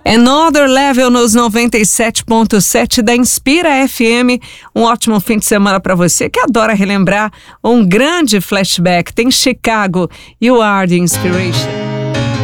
Another Level nos 97.7 da Inspira FM. Um ótimo fim de semana para você que adora relembrar um grande flashback. Tem Chicago, You Are the Inspiration.